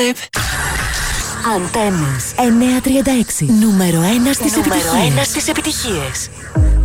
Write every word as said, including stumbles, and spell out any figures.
babe. Αντένες εννιακόσια τριάντα έξι. Νούμερο ένα στις επιτυχίες. επιτυχίες.